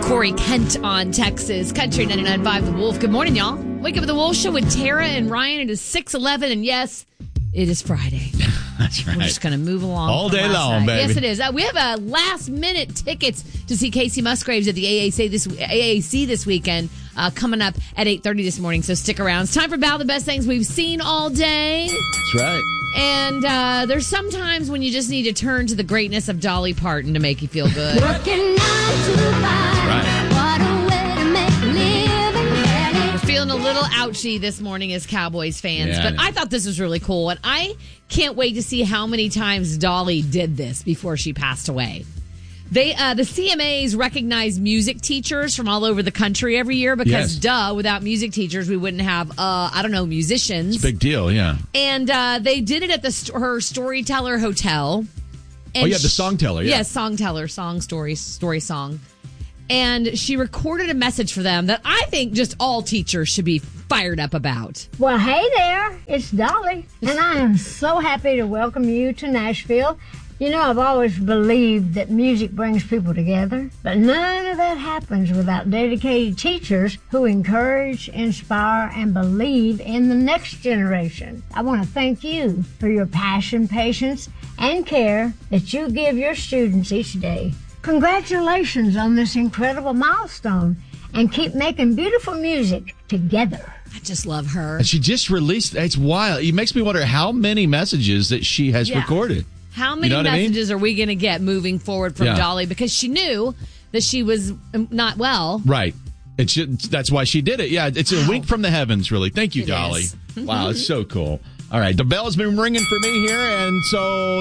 Corey Kent on Texas Country 99.5 The Wolf. Good morning, y'all. Wake up with the Wolf Show with Tara and Ryan. It is 6:11, and yes, it is Friday. That's right. We're just going to move along all day long, night. baby. Yes, it is. We have a last-minute tickets to see Casey Musgraves at the AAC this weekend coming up at 8:30 this morning, so stick around. It's time for Battle of the Best Things We've Seen All Day. That's right. And there's some times when you just need to turn to the greatness of Dolly Parton to make you feel good. Working 9 to 5. Right. What a way to make a living. We're feeling a little ouchy this morning as Cowboys fans, Yeah, but I thought this was really cool. And I can't wait to see how many times Dolly did this before she passed away. The CMAs recognize music teachers from all over the country every year because, without music teachers, we wouldn't have, musicians. It's a big deal, yeah. And they did it at her Storyteller Hotel. And the Songteller, yeah. Yes, Songteller, story song. And she recorded a message for them that I think just all teachers should be fired up about. Well, hey there, it's Dolly, and I am so happy to welcome you to Nashville. You know, I've always believed that music brings people together, but none of that happens without dedicated teachers who encourage, inspire, and believe in the next generation. I want to thank you for your passion, patience, and care that you give your students each day. Congratulations on this incredible milestone, and keep making beautiful music together. I just love her. And she just released, it's wild. It makes me wonder how many messages that she has recorded. How many messages are we going to get moving forward from Dolly? Because she knew that she was not well. Right. That's why she did it. Yeah, it's a wink from the heavens, really. Thank you, Dolly. Wow, it's so cool. All right, the bell has been ringing for me here. And so,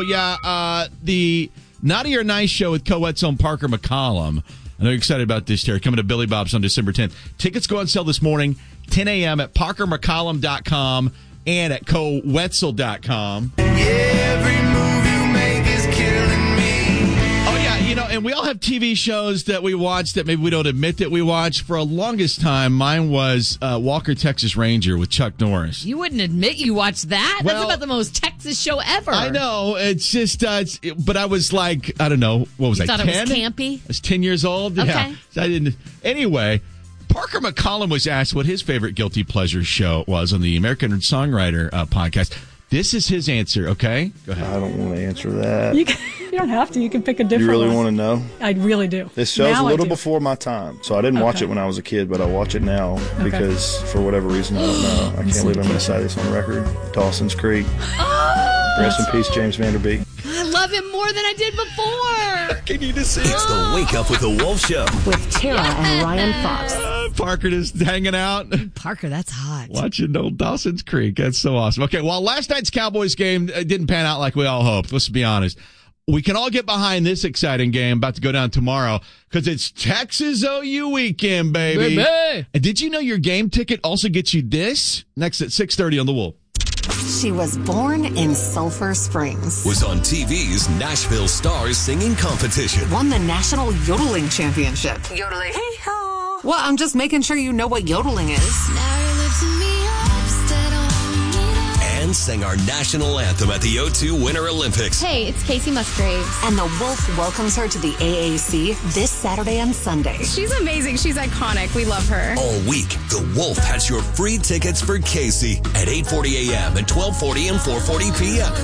the Naughty or Nice show with co-Wetzel and Parker McCollum. I know you're excited about this, Terry. Coming to Billy Bob's on December 10th. Tickets go on sale this morning, 10 a.m. at parkermccallum.com and at cowetzel.com. Every move you make is killing me. Oh, yeah, and we all have TV shows that we watch that maybe we don't admit that we watch. For a longest time, mine was Walker, Texas Ranger with Chuck Norris. You wouldn't admit you watched that? Well, that's about the most Texas show ever. I know. It's just, but I was like, I don't know, what was I, 10? Thought it was campy? I was 10 years old. Okay. Yeah. So I didn't. Anyway, Parker McCollum was asked what his favorite Guilty Pleasure show was on the American Songwriter podcast. This is his answer, okay? Go ahead. I don't want to answer that. You don't have to. You can pick a different one. You really want to know? I really do. This show's a little before my time, so I didn't watch it when I was a kid, but I watch it now because for whatever reason, I don't know. I can't believe I'm going to say this on record. Dawson's Creek. Rest in peace, James Vanderbeek. I love him more than I did before. Can you just see it? It's the Wake Up with the Wolf Show. With Tara and Ryan Fox. Parker just hanging out. Parker, that's hot. Watching old Dawson's Creek. That's so awesome. Okay, well, last night's Cowboys game didn't pan out like we all hoped. Let's be honest. We can all get behind this exciting game about to go down tomorrow because it's Texas OU weekend, baby. And did you know your game ticket also gets you this? Next at 6:30 on The Wolf. She was born in Sulphur Springs. Was on TV's Nashville Stars Singing Competition. Won the National Yodeling Championship. Yodeling. Hey-ho. Well, I'm just making sure you know what yodeling is. Now you're lifting me up, instead of And sang our national anthem at the O2 Winter Olympics. Hey, it's Casey Musgraves. And the Wolf welcomes her to the AAC this Saturday and Sunday. She's amazing. She's iconic. We love her. All week, the Wolf has your free tickets for Casey at 8:40 a.m. and 12:40 and 4:40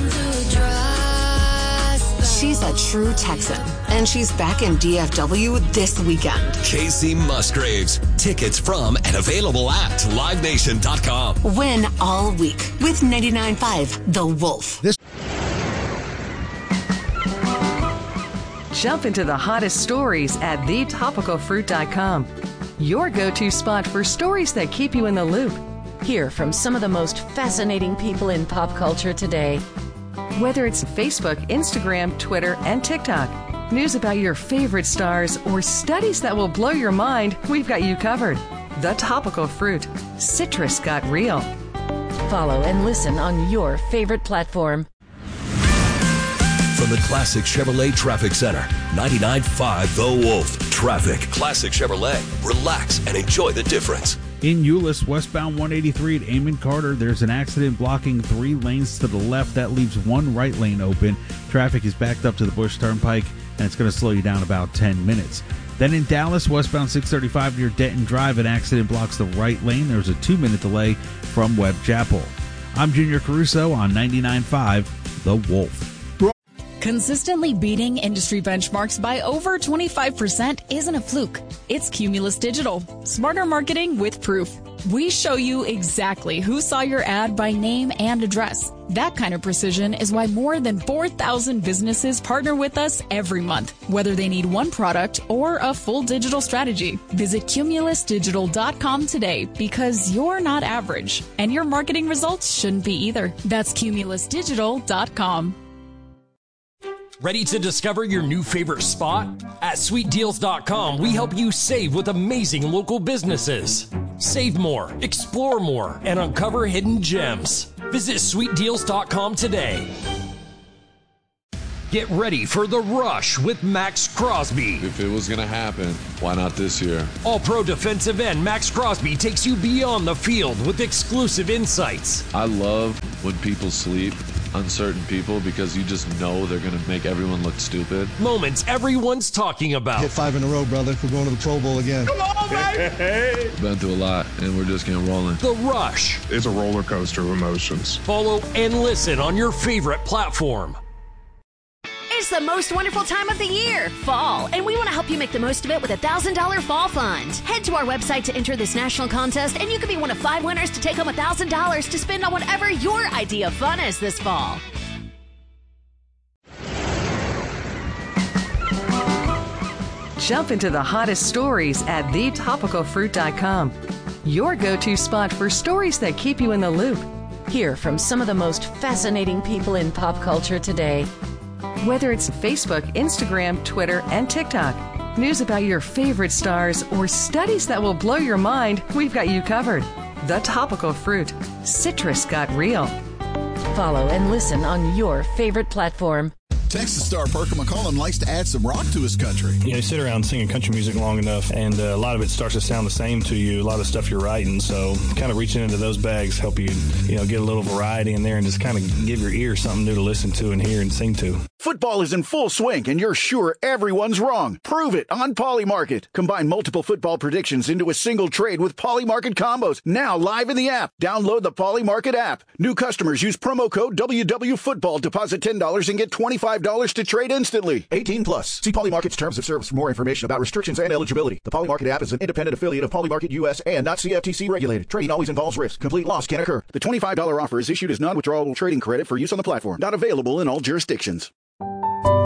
p.m. She's a true Texan, and she's back in DFW this weekend. Casey Musgraves. Tickets from and available at LiveNation.com. Win all week with 99.5 The Wolf. Jump into the hottest stories at thetopicalfruit.com. Your go-to spot for stories that keep you in the loop. Hear from some of the most fascinating people in pop culture today. Whether it's Facebook, Instagram, Twitter, and TikTok, news about your favorite stars, or studies that will blow your mind, we've got you covered. The Topical Fruit. Citrus got real. Follow and listen on your favorite platform. From the Classic Chevrolet Traffic Center, 99.5 The Wolf. Traffic. Classic Chevrolet. Relax and enjoy the difference. In Euless, westbound 183 at Amon Carter, there's an accident blocking 3 lanes to the left. That leaves 1 right lane open. Traffic is backed up to the Bush Turnpike, and it's going to slow you down about 10 minutes. Then in Dallas, westbound 635 near Denton Drive, an accident blocks the right lane. There's a 2-minute delay from Webb Chapel. I'm Junior Caruso on 99.5 The Wolf. Consistently beating industry benchmarks by over 25% isn't a fluke. It's Cumulus Digital. Smarter marketing with proof. We show you exactly who saw your ad by name and address. That kind of precision is why more than 4,000 businesses partner with us every month, whether they need one product or a full digital strategy. Visit cumulusdigital.com today because you're not average, and your marketing results shouldn't be either. That's cumulusdigital.com. Ready to discover your new favorite spot? At SweetDeals.com, we help you save with amazing local businesses. Save more, explore more, and uncover hidden gems. Visit SweetDeals.com today. Get ready for the rush with Max Crosby. If it was going to happen, why not this year? All-pro defensive end Max Crosby takes you beyond the field with exclusive insights. I love when people sleep on certain people because you just know they're going to make everyone look stupid. Moments everyone's talking about. Hit 5 in a row, brother. We're going to the Pro Bowl again. Come on, baby! Been through a lot, and we're just getting rolling. The Rush. It's a roller coaster of emotions. Follow and listen on your favorite platform. It's the most wonderful time of the year, fall, and we want to help you make the most of it with a $1,000 fall fund. Head to our website to enter this national contest, and you could be one of 5 winners to take home $1,000 to spend on whatever your idea of fun is this fall. Jump into the hottest stories at thetopicalfruit.com. Your go-to spot for stories that keep you in the loop. Hear from some of the most fascinating people in pop culture today. Whether it's Facebook, Instagram, Twitter, and TikTok, news about your favorite stars, or studies that will blow your mind, we've got you covered. The Topical Fruit. Citrus got real. Follow and listen on your favorite platform. Texas star Perker McCollum likes to add some rock to his country. You know, you sit around singing country music long enough, and a lot of it starts to sound the same to you, a lot of stuff you're writing. So kind of reaching into those bags help you, get a little variety in there and just kind of give your ear something new to listen to and hear and sing to. Football is in full swing, and you're sure everyone's wrong. Prove it on Polymarket. Combine multiple football predictions into a single trade with Polymarket combos. Now live in the app. Download the Polymarket app. New customers use promo code WWFootball. Deposit $10 and get $25 to trade instantly. 18 plus. See Polymarket's terms of service for more information about restrictions and eligibility. The Polymarket app is an independent affiliate of Polymarket US and not CFTC regulated. Trading always involves risk. Complete loss can occur. The $25 offer is issued as non-withdrawable trading credit for use on the platform. Not available in all jurisdictions.